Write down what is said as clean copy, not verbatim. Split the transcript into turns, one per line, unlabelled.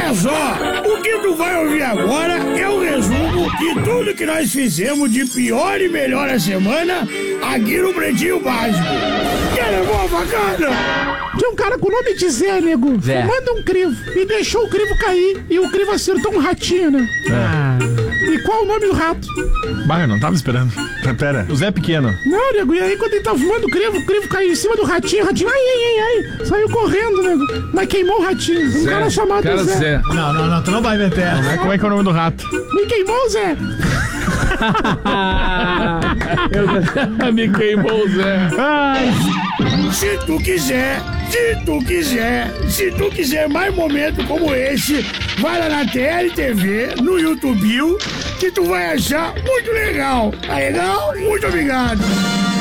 Olha só, o que tu vai ouvir agora é o resumo de tudo que nós fizemos de pior e melhor a semana aqui no Pretinho Básico. Que levou a facada?
Tinha um cara com o nome de Zé, nego, fumando um crivo e deixou o crivo cair e o crivo acertou um ratinho, né? E qual o nome do rato?
Bah, eu não tava esperando. Pera, o Zé Pequeno.
Não, nego, e aí quando ele tava fumando o crivo caiu em cima do ratinho, ai, saiu correndo, nego, mas queimou o ratinho. Um cara chamado Zé.
Não, tu não vai meter.
Como é que é o nome do rato?
Me queimou, Zé.
Me queimou o Zé.
Ai.
Se tu quiser mais momentos como esse, vai lá na TLTV, no YouTube, que tu vai achar muito legal. Tá legal? Muito obrigado.